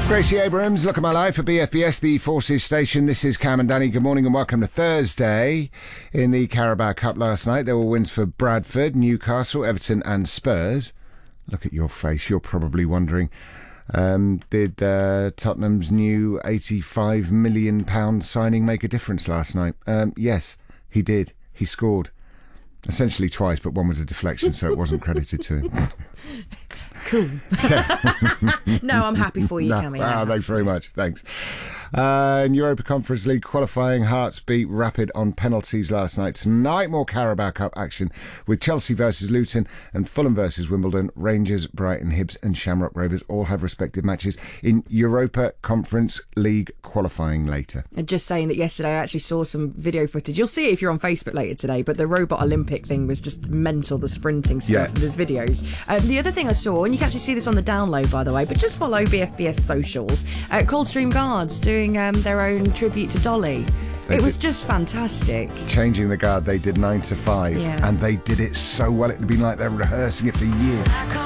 Gracie Abrams, Look at My Life at BFBS, the Forces Station. This is Cam and Danny. Good morning and welcome to Thursday. In the Carabao Cup last night, there were wins for Bradford, Newcastle, Everton and Spurs. Look at your face, you're probably wondering, did Tottenham's new £85 million signing make a difference last night? Yes, he did. He scored. Essentially twice, but one was a deflection, so it wasn't credited to him. Cool. No, I'm happy for you, Cammy. Thanks very much. Thanks. In Europa Conference League qualifying, Hearts beat Rapid on penalties last night. Tonight, more Carabao Cup action with Chelsea versus Luton and Fulham versus Wimbledon. Rangers, Brighton, Hibs and Shamrock Rovers all have respective matches in Europa Conference League qualifying later. And just saying that yesterday I actually saw some video footage. You'll see it if you're on Facebook later today, but the Robot Olympic thing was just mental, the sprinting stuff. Yeah. And there's videos. The other thing I saw, and you can actually see this on the download, by the way, but just follow BFBS socials. Coldstream Guards doing their own tribute to Dolly. It was just fantastic. Changing the guard, they did 9 to 5, Yeah. and they did it so well. It had been like they were rehearsing it for years.